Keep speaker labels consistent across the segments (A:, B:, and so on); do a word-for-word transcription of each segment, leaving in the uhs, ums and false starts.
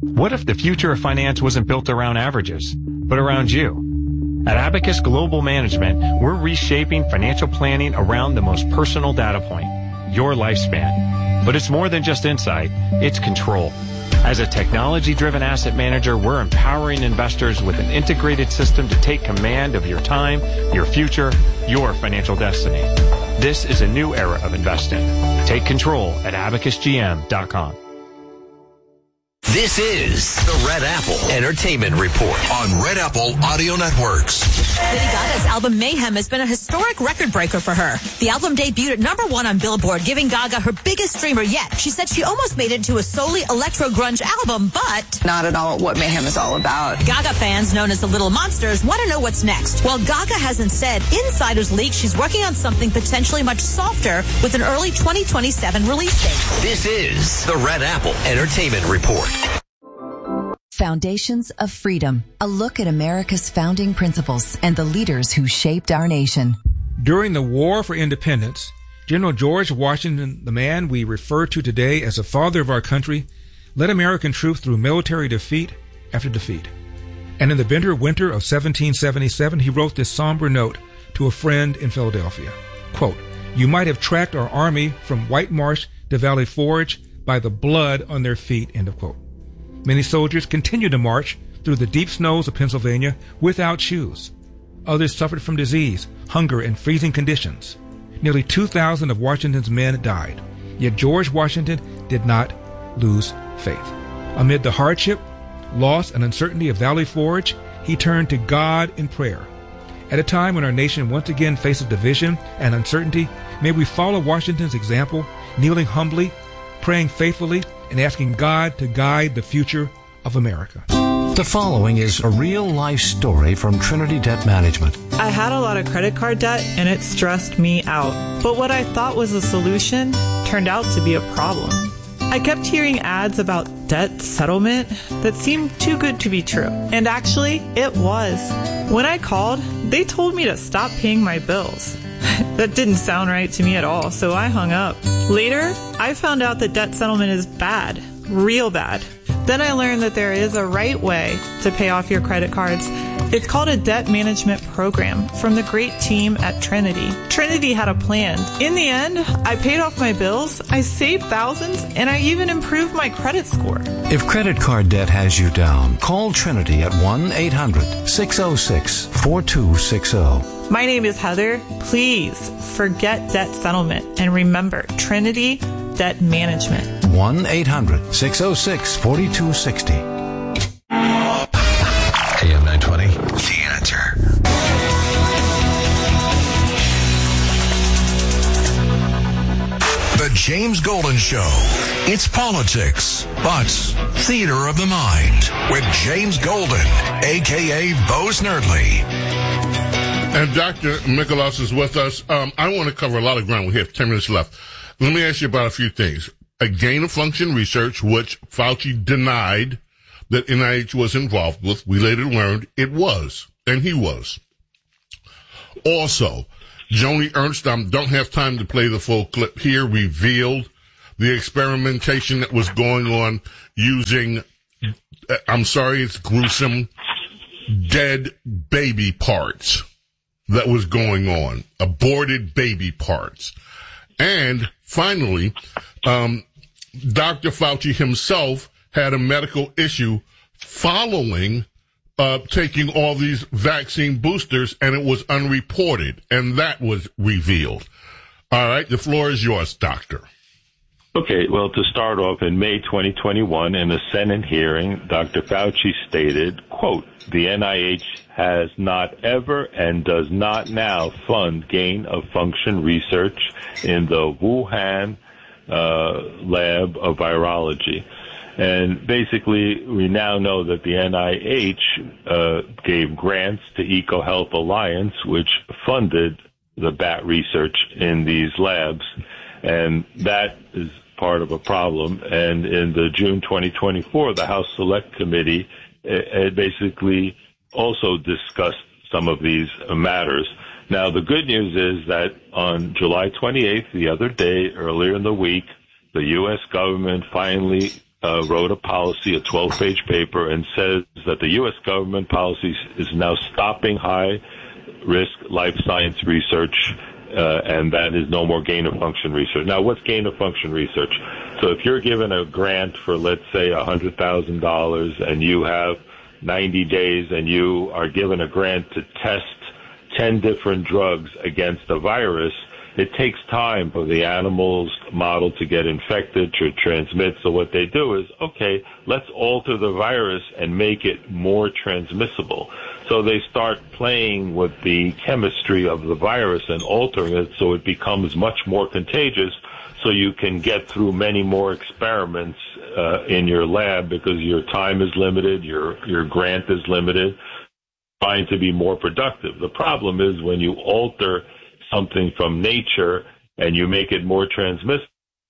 A: What if the future of finance wasn't built around averages, but around you? At Abacus Global Management, we're reshaping financial planning around the most personal data point, your lifespan. But it's more than just insight, it's control. As a technology-driven asset manager, we're empowering investors with an integrated system to take command of your time, your future, your financial destiny. This is a new era of investing. Take control at abacus g m dot com.
B: This is the Red Apple Entertainment Report on Red Apple Audio Networks.
C: Lady Gaga's album Mayhem has been a historic record breaker for her. The album debuted at number one on Billboard, giving Gaga her biggest streamer yet. She said she almost made it into a solely electro-grunge album, but
D: not at all what Mayhem is all about.
C: Gaga fans, known as the Little Monsters, want to know what's next. While Gaga hasn't said, insiders leak she's working on something potentially much softer with an early twenty twenty-seven release date.
B: This is the Red Apple Entertainment Report.
E: Foundations of Freedom, a look at America's founding principles and the leaders who shaped our nation.
F: During the War for Independence, General George Washington, the man we refer to today as the father of our country, led American troops through military defeat after defeat. And in the bitter winter of seventeen seventy-seven, he wrote this somber note to a friend in Philadelphia. Quote, "You might have tracked our army from White Marsh to Valley Forge by the blood on their feet," end of quote. Many soldiers continued to march through the deep snows of Pennsylvania without shoes. Others suffered from disease, hunger, and freezing conditions. Nearly two thousand of Washington's men died. Yet George Washington did not lose faith. Amid the hardship, loss, and uncertainty of Valley Forge, he turned to God in prayer. At a time when our nation once again faces division and uncertainty, may we follow Washington's example, kneeling humbly, praying faithfully, and asking God to guide the future of America.
G: The following is a real-life story from Trinity Debt Management.
H: I had a lot of credit card debt, and it stressed me out. But what I thought was a solution turned out to be a problem. I kept hearing ads about debt settlement that seemed too good to be true. And actually, it was. When I called, they told me to stop paying my bills. That didn't sound right to me at all, so I hung up. Later, I found out that debt settlement is bad, real bad. Then I learned that there is a right way to pay off your credit cards. It's called a debt management program from the great team at Trinity. Trinity had a plan. In the end, I paid off my bills, I saved thousands, and I even improved my credit score.
G: If credit card debt has you down, call Trinity at one eight hundred six oh six four two six oh.
H: My name is Heather. Please forget debt settlement and remember Trinity Debt Management.
G: one eight hundred six oh six four two six oh.
B: A M nine twenty, The Answer. The James Golden Show. It's politics, but theater of the mind with James Golden, a k a. Bo Snerdley.
I: And Doctor Michaelos is with us. Um, I want to cover a lot of ground. We have ten minutes left. Let me ask you about a few things. A gain-of-function research, which Fauci denied that N I H was involved with. We later learned it was, and he was. Also, Joni Ernst, I don't have time to play the full clip here, revealed the experimentation that was going on using, I'm sorry, it's gruesome, dead baby parts that was going on, aborted baby parts. And finally, um, Doctor Fauci himself had a medical issue following uh taking all these vaccine boosters, and it was unreported, and that was revealed. All right, the floor is yours, Doctor.
J: Okay, well, to start off, in May twenty twenty-one, in a Senate hearing, Doctor Fauci stated, quote, "The N I H has not ever and does not now fund gain-of-function research in the Wuhan uh, lab of virology." And basically, we now know that the N I H uh, gave grants to EcoHealth Alliance, which funded the bat research in these labs. And that is part of a problem. And in the June twenty twenty-four, the House Select Committee had basically also discussed some of these matters. Now, the good news is that on July twenty-eighth, the other day, earlier in the week, the U S government finally uh, wrote a policy, a twelve-page paper, and says that the U S government policy is now stopping high-risk life science research, uh, and that is no more gain-of-function research. Now, what's gain-of-function research? So if you're given a grant for, let's say, one hundred thousand dollars, and you have ninety days, and you are given a grant to test ten different drugs against a virus, it takes time for the animal's model to get infected, to transmit. So what they do is, okay, let's alter the virus and make it more transmissible. So they start playing with the chemistry of the virus and altering it so it becomes much more contagious, so you can get through many more experiments uh, in your lab because your time is limited, your your grant is limited, trying to be more productive. The problem is when you alter something from nature and you make it more transmissible,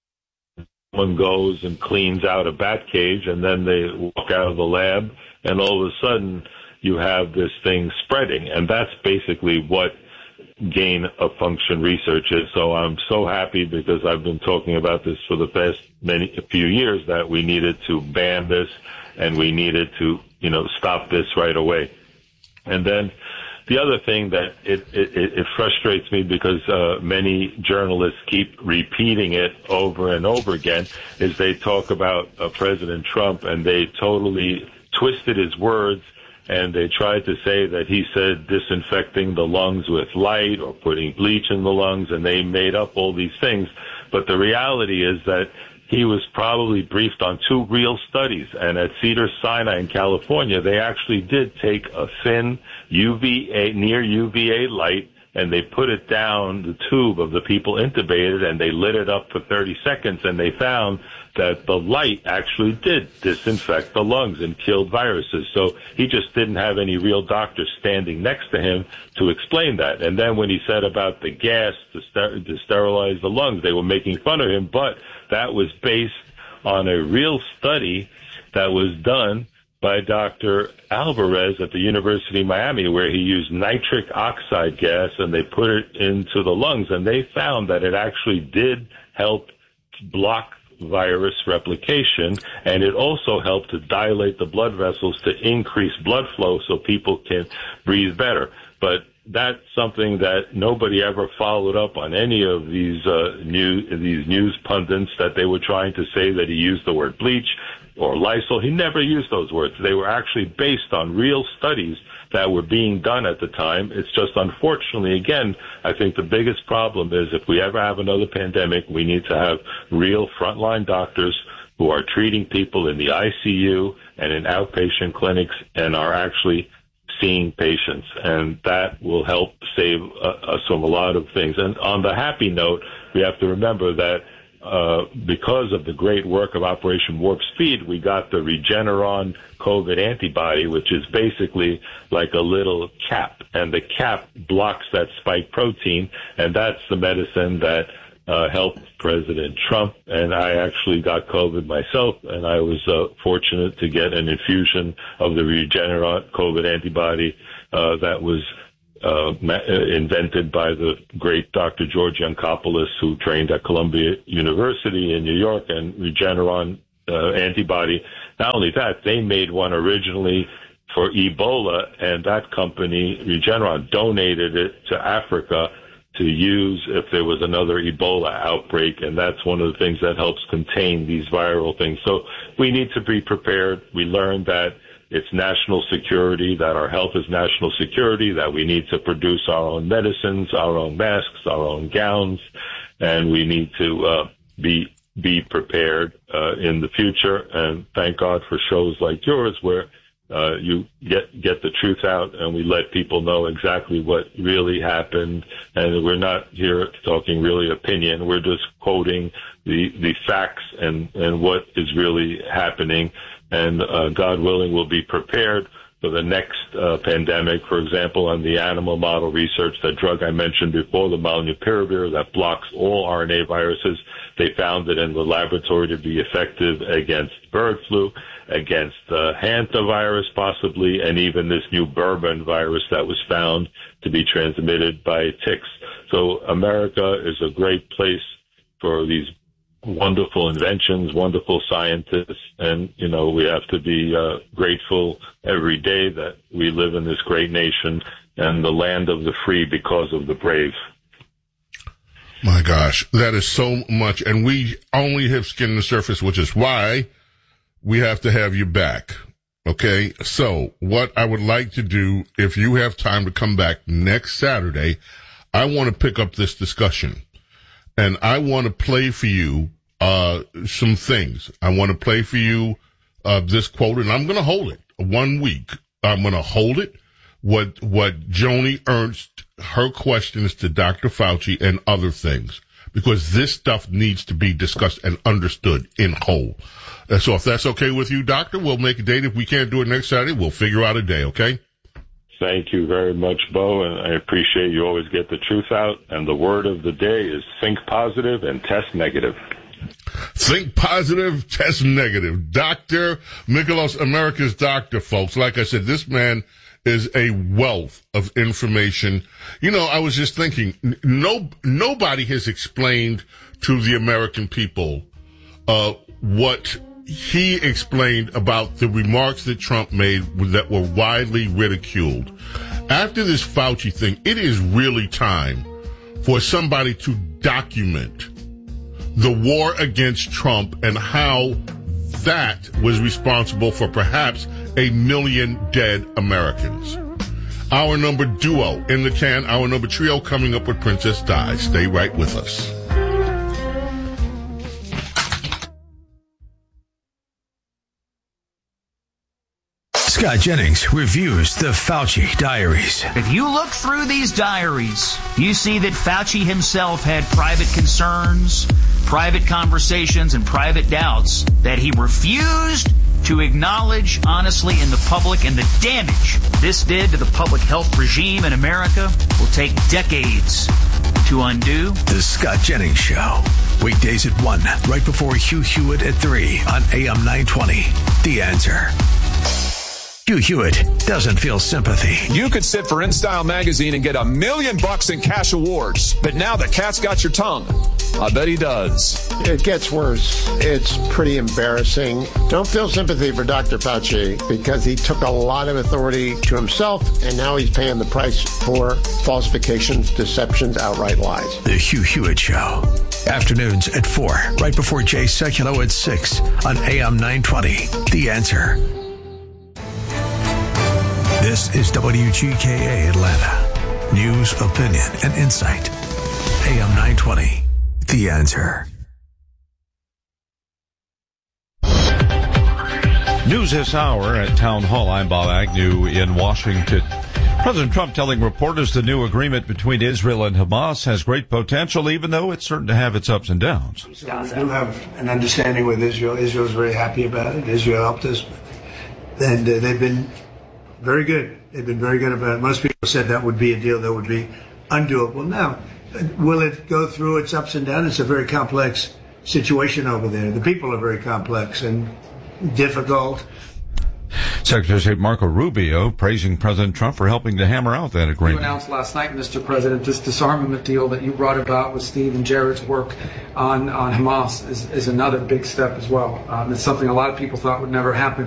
J: someone goes and cleans out a bat cage and then they walk out of the lab and all of a sudden you have this thing spreading. And that's basically what gain of function research is. So I'm so happy because I've been talking about this for the past many a few years that we needed to ban this and we needed to, you know, stop this right away. And then the other thing that it, it, it frustrates me because uh, many journalists keep repeating it over and over again is they talk about uh, President Trump and they totally twisted his words and they tried to say that he said disinfecting the lungs with light or putting bleach in the lungs, and they made up all these things. But the reality is that he was probably briefed on two real studies, and at Cedars-Sinai in California, they actually did take a thin U V A, near U V A light, and they put it down the tube of the people intubated, and they lit it up for thirty seconds, and they found that the light actually did disinfect the lungs and killed viruses. So he just didn't have any real doctors standing next to him to explain that. And then when he said about the gas to, ster- to sterilize the lungs, they were making fun of him, but that was based on a real study that was done by Doctor Alvarez at the University of Miami, where he used nitric oxide gas and they put it into the lungs, and they found that it actually did help block virus replication, and it also helped to dilate the blood vessels to increase blood flow so people can breathe better. But that's something that nobody ever followed up on any of these uh, news these news pundits that they were trying to say that he used the word bleach or Lysol. He never used those words. They were actually based on real studies that were being done at the time. It's just, unfortunately, again, I think the biggest problem is if we ever have another pandemic, we need to have real frontline doctors who are treating people in the I C U and in outpatient clinics and are actually seeing patients, and that will help save uh, us from a lot of things. And on the happy note, we have to remember that uh, because of the great work of Operation Warp Speed, we got the Regeneron COVID antibody, which is basically like a little cap, and the cap blocks that spike protein, and that's the medicine that uh, helped President Trump. And I actually got COVID myself, and I was uh, fortunate to get an infusion of the Regeneron COVID antibody uh, that was uh, ma- invented by the great Doctor George Yancopoulos, who trained at Columbia University in New York. And Regeneron uh, antibody, not only that, they made one originally for Ebola, and that company, Regeneron, donated it to Africa to use if there was another Ebola outbreak, and that's one of the things that helps contain these viral things. So we need to be prepared. We learned that it's national security, that our health is national security, that we need to produce our own medicines, our own masks, our own gowns, and we need to uh, be be prepared uh, in the future. And thank God for shows like yours where Uh, you get get the truth out, and we let people know exactly what really happened. And we're not here talking really opinion. We're just quoting the the facts and and what is really happening. And uh, God willing, we'll be prepared for the next uh, pandemic. For example, on the animal model research, that drug I mentioned before, the molnupiravir, that blocks all R N A viruses. They found it in the laboratory to be effective against bird flu, against uh, hantavirus possibly, and even this new bourbon virus that was found to be transmitted by ticks. So America is a great place for these wonderful inventions, wonderful scientists, and, you know, we have to be uh, grateful every day that we live in this great nation and the land of the free because of the brave.
I: My gosh, that is so much, and we only have skimmed the surface, which is why we have to have you back. Okay, so what I would like to do, if you have time to come back next Saturday, I want to pick up this discussion, and I want to play for you uh some things. I want to play for you uh this quote, and I'm going to hold it one week. I'm going to hold it. What what Joni Ernst, her questions to Doctor Fauci and other things, because this stuff needs to be discussed and understood in whole. And so if that's okay with you, Doctor, we'll make a date. If we can't do it next Saturday, we'll figure out a day, okay?
J: Thank you very much, Bo, and I appreciate you always get the truth out. And the word of the day is think positive and test negative.
I: Think positive, test negative. Doctor Michalos, America's doctor, folks. Like I said, this man is a wealth of information. You know, I was just thinking, no, nobody has explained to the American people uh what he explained about the remarks that Trump made that were widely ridiculed. After this Fauci thing, it is really time for somebody to document the war against Trump and how that was responsible for perhaps a million dead Americans. Our number duo in the can, our number trio coming up with Princess Di. Stay right with us.
K: Scott Jennings reviews the Fauci diaries.
L: If you look through these diaries, you see that Fauci himself had private concerns, private conversations, and private doubts that he refused to acknowledge honestly in the public, and the damage this did to the public health regime in America will take decades to undo.
K: The Scott Jennings Show. Weekdays at one, right before Hugh Hewitt at three on A M nine twenty. The Answer. Hugh Hewitt doesn't feel sympathy.
M: You could sit for InStyle magazine and get a million bucks in cash awards, but now the cat's got your tongue. I bet he does.
N: It gets worse. It's pretty embarrassing. Don't feel sympathy for Doctor Fauci because he took a lot of authority to himself, and now he's paying the price for falsifications, deceptions, outright lies.
K: The Hugh Hewitt Show. Afternoons at four, right before Jay Sekulow at six on A M nine twenty. The Answer. This is W G K A Atlanta. News, opinion, and insight. A M nine twenty. The Answer.
O: News this hour at Town Hall. I'm Bob Agnew in Washington. President Trump telling reporters the new agreement between Israel and Hamas has great potential, even though it's certain to have its ups and downs.
P: So we do have an understanding with Israel. Israel's very happy about it. Israel helped us. And uh, they've been very good. They've been very good about it. Most people said that would be a deal that would be undoable. Now, will it go through its ups and downs? It's a very complex situation over there. The people are very complex and difficult.
O: Secretary of State Marco Rubio praising President Trump for helping to hammer out that agreement.
Q: You announced last night, Mister President, this disarmament deal that you brought about with Steve and Jared's work on, on Hamas is, is another big step as well. Um, it's something a lot of people thought would never happen.